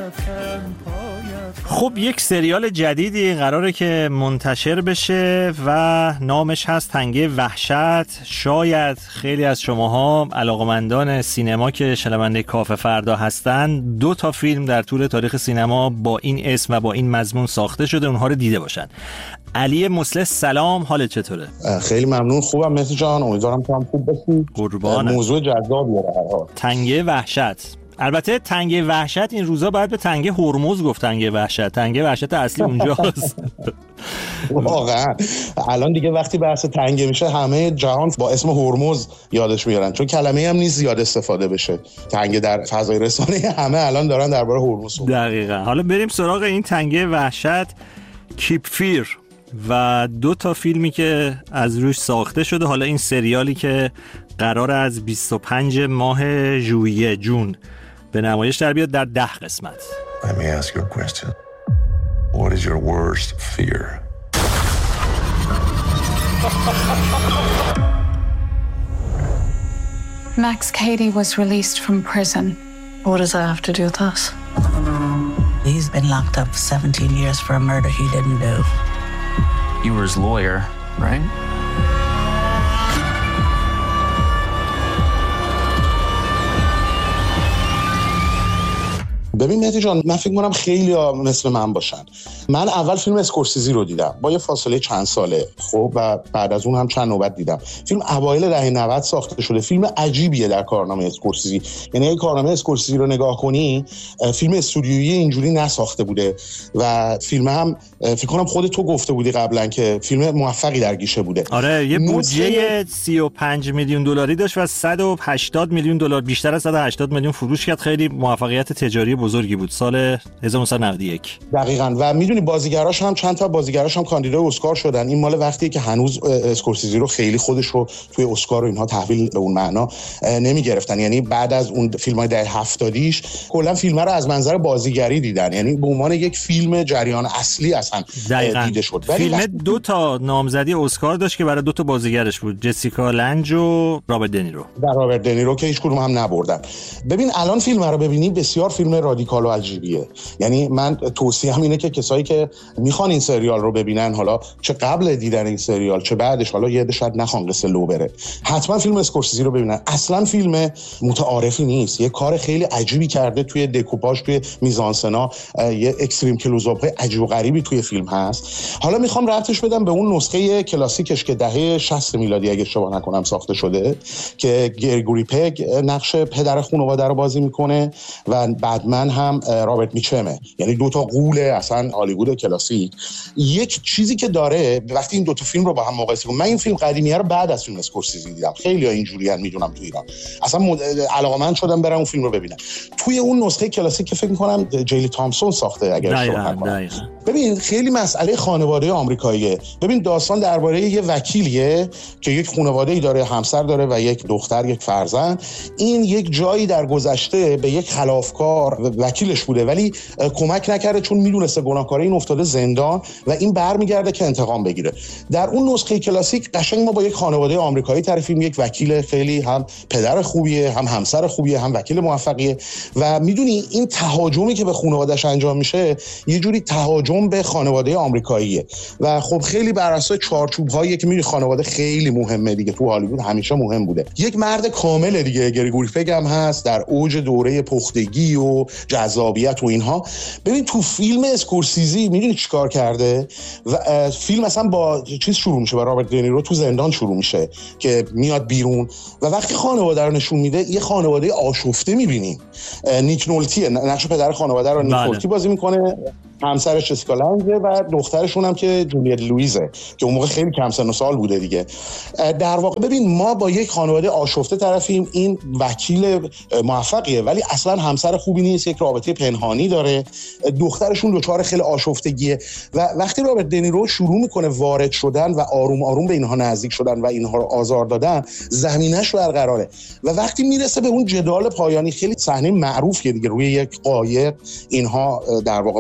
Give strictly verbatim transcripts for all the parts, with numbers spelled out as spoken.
خب یک سریال جدیدی قراره که منتشر بشه و نامش هست تنگه وحشت. شاید خیلی از شماها علاقمندان سینما که شنونده کافه فردا هستن دو تا فیلم در طول تاریخ سینما با این اسم و با این مضمون ساخته شده اونها رو دیده باشن. علی مصلح سلام، حالت چطوره؟ خیلی ممنون، خوبم مهدی جان، امیدوارم تو هم خوب باشی. قربانت. موضوع جذابیه هر حال. تنگه وحشت. البته تنگه وحشت این روزا باید به تنگه هرمز گفت. تنگه وحشت تنگه وحشت اصلی اونجاست. واقعا الان دیگه وقتی بحث تنگه میشه همه جهان با اسم هرمز یادش میارن، چون کلمه هم نیست زیاد استفاده بشه. تنگه در فضای رسانه همه الان دارن درباره هرمز صحبت. دقیقاً. حالا بریم سراغ این تنگه وحشت. کیپ فیر و دو تا فیلمی که از روش ساخته شده. حالا این سریالی که قرار از بیست و پنجم ماه ژوئیه جون به نمایش در بیاد در ده قسمت. Let me ask you a question. What is your worst fear? Max Cady was released from prison. What does that have to do with us? He's been locked up for seventeen years for a murder he didn't do. You were his lawyer, right? ببین مهدی جان، من فکر می‌کنم خیلی ها مثل من باشن. من اول فیلم اسکورسیزی رو دیدم با یه فاصله چند ساله، خب، و بعد از اون هم چند نوبت دیدم. فیلم اوایل دهه نود ساخته شده. فیلم عجیبیه در کارنامه اسکورسیزی. یعنی اگه کارنامه اسکورسیزی رو نگاه کنی، فیلم استودیویی اینجوری نساخته بوده و فیلم هم فکر کنم خودت تو گفته بودی قبلا که فیلم موفقی در گیشه بوده. آره، یه بودجه سی و پنج میلیون دلاری داشت و صد و هشتاد میلیون دلار، بیشتر از صد و هشتاد میلیون فروش کرد. خیلی موفقیت تجاری بزرگی بود سال هزار و نهصد و نود و یک. دقیقاً. و میدونی بازیگراش هم چند تا بازیگراش هم کاندیدای اسکار شدن. این مال وقتی که هنوز اسکورسیزی رو خیلی خودش رو توی اسکار و اینها تحویل به اون معنا نمیگرفتن. یعنی بعد از اون فیلم‌های دهه هفتادیش کلا فیلم رو از منظر بازیگری دیدن، یعنی به عنوان یک فیلم جریان اصلی اصلا دیده شد. فیلم وقت... دو تا نامزدی اسکار داشت که برای دو تا بازیگرش بود، جسیکا لنج و رابرت دنیرو. در رابرت دنیرو که هیچ کدوم هم نبردن. ببین الان فیلم رو ببینی بسیار فیلم رادیکال و عجیبیه. یعنی من توصیه‌ام اینه که کسایی که میخوان این سریال رو ببینن، حالا چه قبل دیدن این سریال چه بعدش، حالا یه عده شاید نخوان قصه لو بره، حتما فیلم اسکورسیزی رو ببینن. اصلا فیلم متعارفی نیست، یه کار خیلی عجیبی کرده توی دکوپاژ، توی میزانسنا، یه اکستریم کلوزآپ عجیب و غریبی توی فیلم هست. حالا میخوام ربطش بدم به اون نسخه کلاسیکش که دهه شصت میلادی اگه اشتباه نکنم ساخته شده، که گریگوری پگ نقش پدر خانواده رو بازی میکنه و بعدمن هم رابرت میچمه. یعنی دو تا غول اصلا هالیوود کلاسیک. یک چیزی که داره، وقتی این دو تا فیلم رو با هم مقایسه کنم، من این فیلم قدیمیه رو بعد از فیلم اسکورسیزی دیدم. خیلی‌ها اینجوریان میدونم تو ایران، اصلا مد... علاقه‌مند شدم برم اون فیلم رو ببینم. توی اون نسخه کلاسیک که فکر می‌کنم جیلی تامسون ساخته اگر اشتباه نکنم. ببین خیلی مسئله خانواده آمریکاییه. ببین داستان درباره یه وکیلیه که یک خانواده‌ای داره، همسر داره و یک دختر، یک فرزند. این یک جایی در گذشته به یک خلافکار وکیلش بوده ولی کمک نکرده چون میدونسته گناهکاره، این افتاده زندان و این برمیگرده که انتقام بگیره. در اون نسخه کلاسیک قشنگ ما با یک خانواده آمریکایی طرفیم، یک وکیل خیلی هم پدر خوبیه، هم همسر خوبیه، هم وکیل موفقیه و میدونی این تهاجمی که به خانواده‌اش انجام میشه یه جوری تهاجم به خانواده آمریکاییه و خب خیلی بر اساس چارچوب‌هایی که میدونی خانواده خیلی مهمه دیگه، تو هالیوود همیشه مهم بوده. یک مرد کامل دیگه، گریگوری پگ هم هست در اوج دوره پختگی و جذابیت و اینها. ببین تو فیلم اسکورسیزی میدونی چیکار کرده؟ و فیلم اصلا با چیز شروع میشه، با رابرت دنیرو تو زندان شروع میشه که میاد بیرون و وقتی خانواده رو نشون میده یه خانواده آشفته میبینیم. نیک نولتی نقش پدر خانواده رو نیک نولتی بازی میکنه، همسرش جسیکا لنج و دخترشون هم که جولیت لوئیزه که اون موقع خیلی کم سن و سال بوده دیگه. در واقع ببین ما با یک خانواده آشفته طرفیم. این وکیل موفقیه ولی اصلا همسر خوبی نیست، یک رابطه پنهانی داره، دخترشون دوچار خیلی آشفتگیه و وقتی رابرت دنیرو شروع میکنه وارد شدن و آروم آروم به اینها نزدیک شدن و اینها رو آزار دادن، زمینش برقراره و وقتی میرسه به اون جدال پایانی، خیلی صحنه معروفیه دیگه، روی یک قایق اینها در واقع با هم در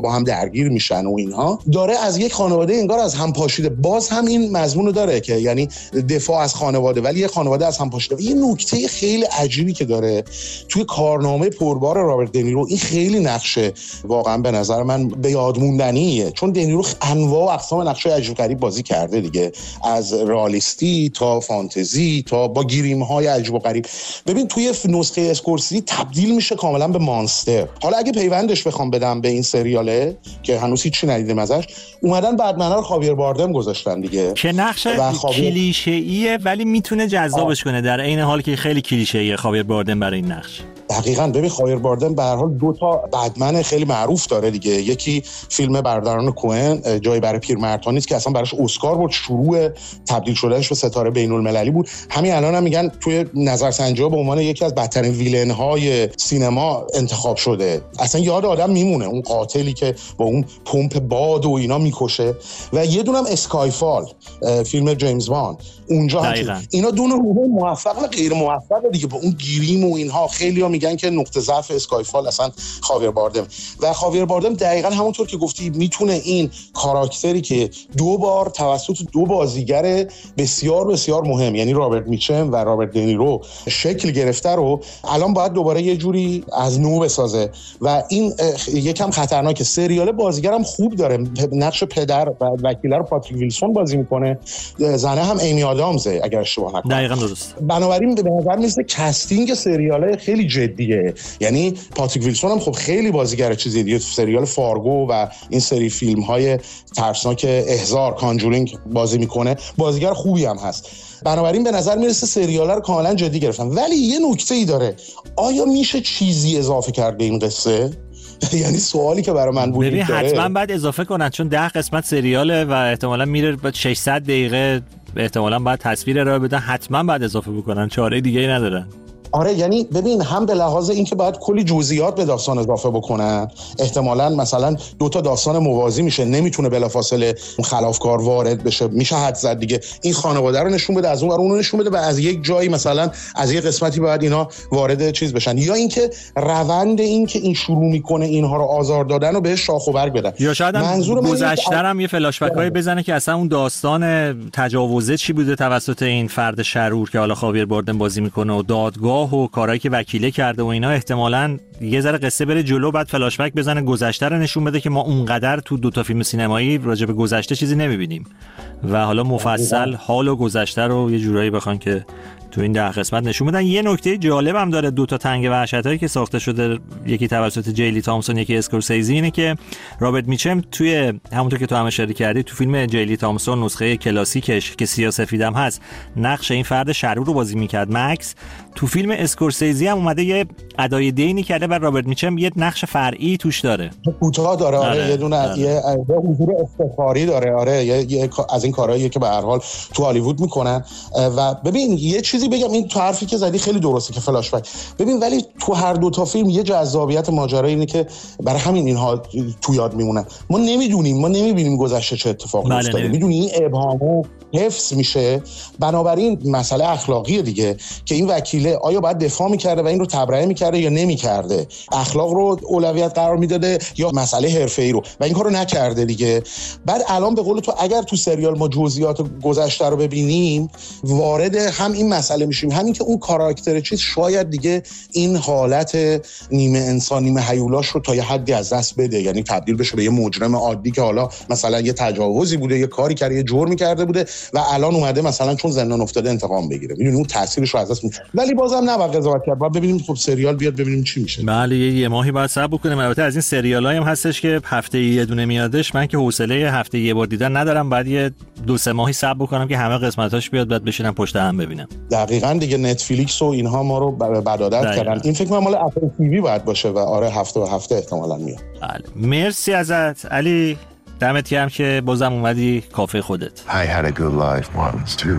درگیر میشن و اینها، داره از یک خانواده انگار از هم پاشیده. باز هم این مضمون رو داره که یعنی دفاع از خانواده، ولی یه خانواده از هم پاشیده. یه نکته خیلی عجیبی که داره توی کارنامه پربار رابرت دنیرو، این خیلی نقشه واقعا به نظر من به یاد موندنیه، چون دنیرو انواع و اقسام نقشه عجیب غریب بازی کرده دیگه، از رالیستی تا فانتزی تا با گریم‌های عجیب و غریب. ببین توی نسخه اسکورسیزی تبدیل میشه کاملا به مانستر. حالا اگه پیوندش بخوام بدم به این سریاله که هنوز هیچی ندیدیم ازش، اومدن بتمن رو خاویر باردم گذاشتن دیگه که نقش خاویر... کلیشه‌ایه ولی میتونه جذابش کنه، در عین حال که خیلی کلیشه‌ایه خاویر باردم برای این نقش. دقیقاً. ببین خاویر باردم به هر حال دو تا بتمن خیلی معروف داره دیگه. یکی فیلم برادران کوئن جای برای پیرمردها نیست که اصلا براش اسکار بود، شروع تبدیل شدنش به ستاره بین‌المللی بود. همین الان هم میگن توی نظرسنجی‌ها به عنوان یکی از بدترین ویلن‌های سینما انتخاب شده. اصلا یاد آدم میمونه اون قاتلی که با اون پمپ باد و اینا میکشه. و یه دونم اسکایفال فیلم جیمز باند، اونجا هم اینا دو نوع موفق و غیر موفق دیگه با اون گریم و اینها. خیلی‌ها میگن که نقطه ضعف اسکایفال اصلا خاویر باردم و خاویر باردم دقیقاً همونطور که گفتی میتونه این کاراکتری که دو بار توسط دو بازیگر بسیار بسیار مهم یعنی رابرت میچم و رابرت دنیرو شکل گرفته رو الان باید دوباره یه جوری از نو بسازه و این یکم خطرناکه. سریال بازیگرم خوب داره، نقش پدر و وکیل رو پاتریک ویلسون بازی میکنه، زنه هم ایمی آدامزه اگر اشتباه نکنم. دقیقاً درست. بنابراین به نظر میاد کاستینگ سریال خیلی جدیه، یعنی پاتریک ویلسون هم خب خیلی بازیگر چیزی دیگه، سریال فارگو و این سری فیلم های ترسناک احضار کانجورینگ بازی میکنه، بازیگر خوبی هم هست. بنابراین به نظر میرسه سریال رو کاملا جدی گرفتن. ولی یه نکته ای داره، آیا میشه چیزی اضافه کرد به این قصه؟ یعنی سوالی که برای من بود. ببین حتما باید اضافه کنن چون ده قسمت سریاله و احتمالاً میره با ششصد دقیقه، احتمالاً باید تصویر ارائه بدن، حتما باید اضافه بکنن، چاره دیگه ای ندارن. آره یعنی ببین هم به لحاظ اینکه باید کلی جزئیات به داستان اضافه بکنن، احتمالاً مثلا دو تا داستان موازی میشه، نمیتونه بلافاصله خلافکار وارد بشه، میشه حد زد دیگه این خانواده رو نشون بده، از اون ور اون رو نشون بده و از یک جایی مثلا از یک قسمتی باید اینا وارد چیز بشن، یا اینکه روند این که این شروع میکنه اینها رو آزار دادن رو بهش شاخ و برگ بدن. یا شاید گذشته هم یه فلاش بک های بزنه که اصلا اون داستان تجاوزه چی بوده توسط این فرد شرور که حالا خاویر باردم بازی میکنه و دادگاه و کارهایی که وکیله کرده و اینا، احتمالاً یه ذره قصه بره جلو، بعد فلاش بک بزنه گذشته رو نشون بده که ما اونقدر تو دو تا فیلم سینمایی راجع به گذشته چیزی نمیبینیم و حالا مفصل حال و گذشته رو یه جورایی بخوان که تو این ده قسمت نشون بدن. یه نکته جالب هم داره دو تا تنگ وحشتایی که ساخته شده، یکی توسط جیلی تامسون یکی اسکورسیزی، اینه که رابرت میچم توی همونطور که تو هم اشاره کردی تو فیلم جیلی تامسون نسخه کلاسیکش که سیاه‌سفیدم هست نقش این فرد شرور رو بازی میکرد مکس، تو فیلم اسکورسیزی هم اومده یه ادای دینی کرده و رابرت میچم یه نقش فرعی توش داره، کوتاه داره. آره, آره. یه دونه آره. یه حضور افتخاری داره. آره یه, یه از این کارهاییه که به هر حال تو هالیوود میکنن. و ببین یه چیزی بگم، این تو حرفی که زدی خیلی درسته که فلاش بک، ببین ولی تو هر دو تا فیلم یه جذابیت ماجرا اینه که برای همین اینها تو یاد میمونن. ما نمیدونیم، ما نمیبینیم گذشته چه اتفاقی افتاده، میدونی این ابهامو حفظ میشه. بنابراین مسئله اخلاقی دیگه که این وکیله آیا باید دفاع میکرده و این رو تبرئه میکرده یا نمیکرده، اخلاق رو اولویت قرار میداده یا مسئله حرفه‌ای رو، و این کارو نکرده دیگه. بعد الان به قول تو اگر تو سریال ما جزئیات گذشته رو ببینیم، وارد هم این مسئله میشیم، همین که اون کاراکتر چیز شاید دیگه این حالت نیمه انسان نیمه هیولاش رو تا یه حدی از دست بده، یعنی تبدیل بشه به یه مجرم عادی که حالا مثلا یه تجاوزی بوده، یه کاری کرده، یه جرمی کرده بوده و الان اومده مثلا چون زندان افتاده انتقام بگیره. میدونی اون تاثیرش رو از دست میده. ولی بازم نباید قضاوت کرد، باید ببینیم خب سریال بیاد ببینیم چی میشه. بله یه, یه ماهی بعد صبر بکنیم. البته از این سریالایی هم هستش که هفته یه دونه میادش، من که حوصله هفته یه بار دیدن ندارم، بعد یه دو سه ماهی صبر بکنم که همه قسمتاش بیاد بعد بشینم پشت هم ببینم. دقیقاً دیگه نتفلیکس و اینها ما رو بدعادت کردن. این فکر کنم مال اپل تی وی باید باشه و آره هفته به هفته احتمالاً میاد. بله مرسی ازت علی، دمت گرم که بازم اومدی کافه خودت. I had a good life once too.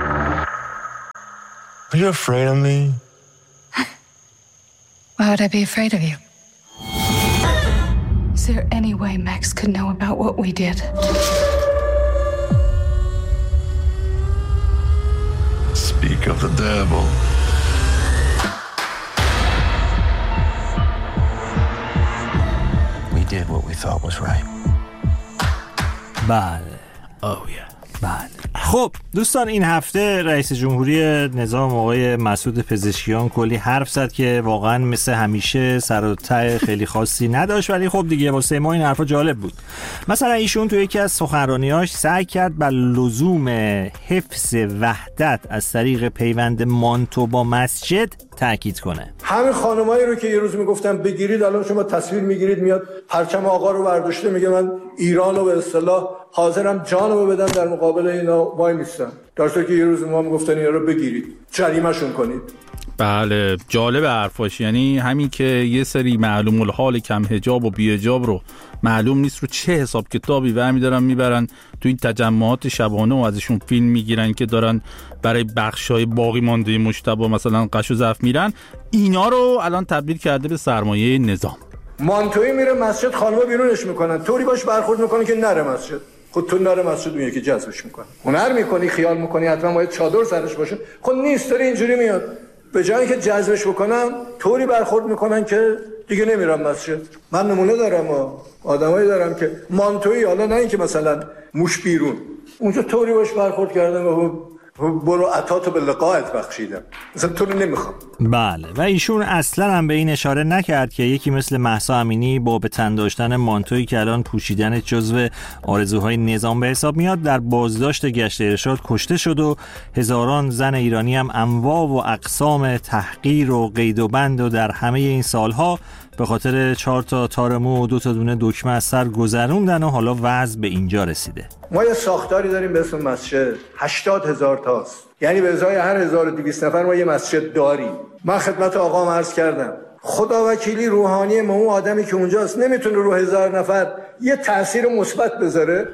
Are you afraid of me? Why would I be afraid of you? Is there any way Max could know about what we did? Speak of the devil. did what we thought was right. بله. Oh yeah. بله. خب دوستان، این هفته رئیس جمهوری نظام آقای مسعود پزشکیان کلی حرف زد که واقعا مثل همیشه سر و ته خیلی خاصی نداشت، ولی خب دیگه واسه ما این حرفا جالب بود. مثلا ایشون تو یکی از سخنرانیاش سعی کرد بر لزوم حفظ وحدت از طریق پیوند مانتو با مسجد تاکید کنه. همین خانمایی رو که یه روز میگفتن بگیرید، الان شما تصویر میگیرید میاد پرچم آقا رو برداشته میگه من ایرانو به اصطلاح حاضرم جانمو بدم در مقابل اینا وای میستم، در صورتی که یه روز ما میگفتن اینا رو بگیرید جریمه‌شون کنید. بله، جالب حرفاش. یعنی همین که یه سری معلوم الحال کم حجاب و بی حجاب رو معلوم نیست رو چه حساب کتابی برمی‌دارن میبرن تو این تجمعات شبانه و ازشون فیلم میگیرن که دارن برای بخشای باقی مانده مجتبی مثلا قش و ظرف میرن، اینا رو الان تبدیل کرده به سرمایه نظام. مانتویی میره مسجد، خانم‌ها بیرونش میکنن، طوری باش برخورد میکنن که نره مسجد. خود تو نره مسجد میگه که جذبش میکنه. هنر میکنی، خیال میکنی حتما باید چادر سرش باشه، خب نیست، داره اینجوری میاد. به جایی که جذبش بکنم طوری برخورد میکنن که دیگه نمیرم مسجد. من نمونه دارم و آدمایی دارم که مانتویی، حالا نه اینکه مثلا موش بیرون، اونجا طوری باش برخورد کردم و برو عطاتو به لقایت بخشیدم، مثلا تو رو نمیخوام. بله، و ایشون اصلا هم به این اشاره نکرد که یکی مثل مهسا امینی با به تن داشتن مانتویی که الان پوشیدن جزو آرزوهای نظام به حساب میاد در بازداشت گشت ارشاد کشته شد و هزاران زن ایرانی هم انواع و اقسام تحقیر و قید و بند و در همه این سالها به خاطر چهار تا تار مو و دو تا دونه دکمه از سر گذروندن و حالا وضع به اینجا رسیده. ما یه ساختاری داریم به اسم مسجد، هشتاد هزار تاست، یعنی به ازای هر هزار و دویست نفر ما یه مسجد داریم. من خدمت آقام عرض کردم خدا وکیلی روحانی ما اون آدمی که اونجاست نمیتونه رو هزار نفر یه تأثیر مثبت بذاره.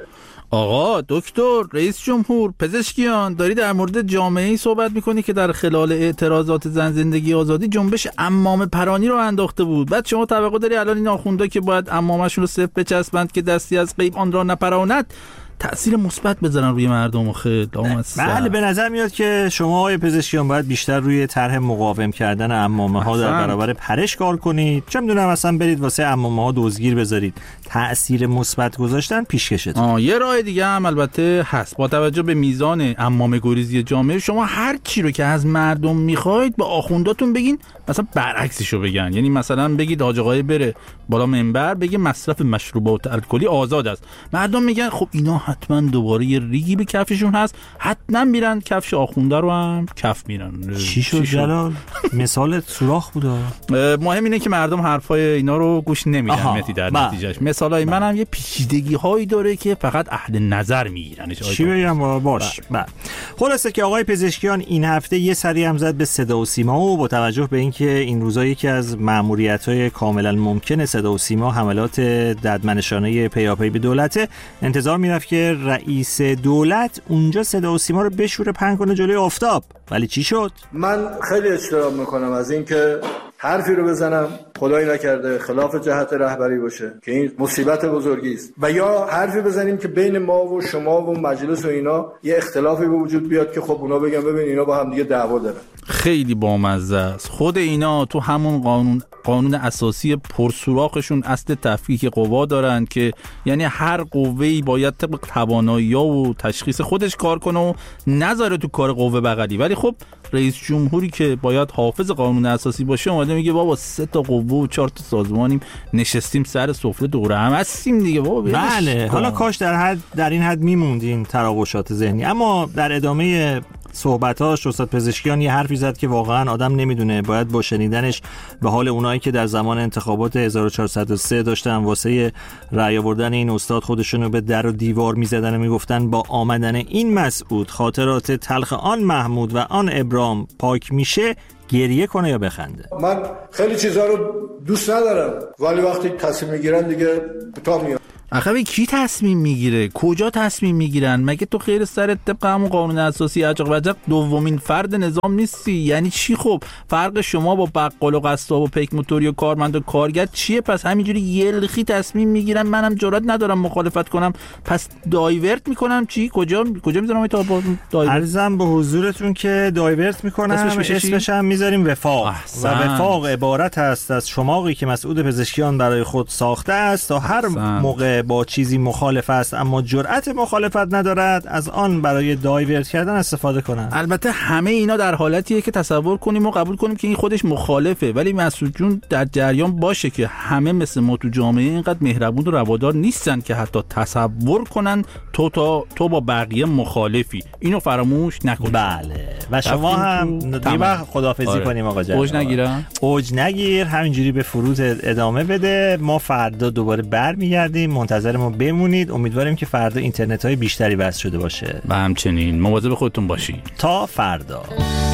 آقا دکتر، رئیس جمهور، پزشکیان، داری در مورد جامعه‌ای صحبت میکنی که در خلال اعتراضات زن زندگی آزادی جنبش عمامه پرانی رو انداخته بود. بعد شما توقع داری الان این آخوندا که باید عمامشون رو صفر بچسبند که دستی از غیب آن را نپراند تأثیر مثبت بزنن روی مردم؟ خیلی بله، به نظر میاد که شما آقای پزشکیان باید بیشتر روی طرح مقاوم کردن عمامه ها در برابر پرش کار کنید. چه میدونم اصلا برید واسه عمامه ها دزدگیر بذارید، تأثیر مثبت گذاشتن پیشکشتون. آه یه راه دیگه هم البته هست. با توجه به میزان عمامه گریزی جامعه، شما هر چی رو که از مردم میخواید با آخونداتون بگین مثلا برعکسشو بگن. یعنی مثلا بگید حاج آقای بره بالا منبر بگه مصرف مشروبات الکلی آزاد است، مردم میگن خب اینا حتما دوباره یه ریگی به کفششون هست، حتما میرن کفش آخونده رو هم کف میرن. چی شد جلال؟ مثالت سوراخ بود. مهم اینه که مردم حرفای اینا رو گوش نمیدن متی در نتیجهش. مثالای من هم یه پیچیدگی هایی داره که فقط اهل نظر میگیرنش. چی بگم باش. بله. خلاصه که آقای پزشکیان این هفته یه سری هم زد به صدا و سیما و با توجه به اینکه این روزا یکی از مأموریت‌های کاملا ممکنه صدا و سیما حملات ددمنشانه پیاپی به دولت، انتظار میرفت که رئیس دولت اونجا صدا و سیما رو بشوره پهن کنه جلوی آفتاب. ولی چی شد؟ من خیلی اجتناب میکنم از اینکه حرفی رو بزنم خدایی نکرده خلاف جهت رهبری باشه که این مصیبت بزرگی است، و یا حرفی بزنیم که بین ما و شما و مجلس و اینا یه اختلافی به وجود بیاد که خب اونا بگن ببین اینا با هم دیگه دعوا دارن. خیلی بامزه است. خود اینا تو همون قانون قانون اساسی پرسوراخشون اصل تفکیک قوا دارن که یعنی هر قوه‌ای باید طبق توانایی‌ها و تشخیص خودش کار کنه و نذاره تو کار قوه بغلی. ولی خب رئیس جمهوری که باید حافظ قانون اساسی باشه اومده میگه بابا سه تا قوه و چهار تا سازمانیم نشستیم سر سفره دوره هم هستیم دیگه بابا. بله، حالا کاش در حد در این حد میموندین تراوشات ذهنی. اما در ادامه صحبتاش استاد پزشکیان یه حرفی زد که واقعا آدم نمیدونه باید با شنیدنش به حال اونایی که در زمان انتخابات هزار و چهارصد و سه داشتن واسه رأی آوردن این استاد خودشونو به در و دیوار میزدن و میگفتن با آمدن این مسعود خاطرات تلخ آن محمود و آن ابرام پاک میشه، گریه کنه یا بخنده. من خیلی چیزا رو دوست ندارم ولی وقتی تصمیم میگیرن دیگه تا میاد. آخه کی تصمیم میگیره؟ کجا تصمیم میگیرن؟ مگه تو خیر سر طبق همون قانون اساسی عجق و عجق دومین فرد نظام نیستی؟ یعنی چی؟ خب فرق شما با بقال و قصاب و پیک موتوری و کارمند و کارگر چیه؟ پس همینجوری یلخی تصمیم میگیرن، منم جرئت ندارم مخالفت کنم، پس دایورت میکنم. چی؟ کجا کجا میذارم تا دایورت؟ عرضم به حضورتون که دایورت میکنم، اسمش, اسمش هم میذاریم وفاق. احسن. و وفاق عبارت است از شماقی که مسعود پزشکیان برای خود ساخته است تا هر احسن. موقع با چیزی مخالف است اما جرأت مخالفت ندارد از آن برای دایورت کردن استفاده کنند. البته همه اینا در حالتیه که تصور کنیم و قبول کنیم که این خودش مخالفه، ولی مسعود جون در جریان باشه که همه مثل ما تو جامعه اینقدر مهربون و روادار نیستن که حتی تصور کنن تو تا تو با بقیه مخالفی. اینو فراموش نکنید. بله و شما هم دیگه خداحافظی آره. کنیم آقا جان. اوج نگیرم. اوج نگیر، همینجوری به فرود ادامه بده. ما فردا دوباره برمیگردیم، منتظر ما بمونید. امیدواریم که فردا اینترنت‌های بیشتری بس شده باشه و همچنین مواظب خودتون باشید. تا فردا.